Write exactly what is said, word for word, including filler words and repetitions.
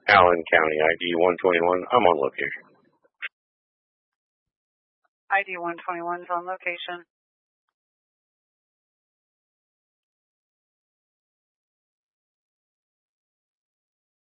Allen County, I D one twenty-one. I'm on location. I D one twenty-one is on location.